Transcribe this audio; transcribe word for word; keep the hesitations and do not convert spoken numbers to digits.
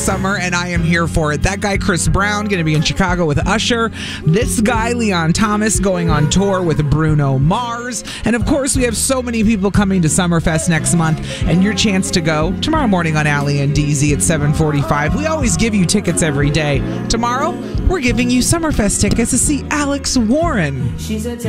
summer, and I am here for it. That guy Chris Brown going to be in Chicago with Usher. This guy Leon Thomas going on tour with Bruno Mars. And of course, we have so many people coming to Summerfest next month, and your chance to go tomorrow morning on Allie and D Z at seven forty-five. We always give you tickets every day. Tomorrow, we're giving you Summerfest tickets to see Alex Warren. She's a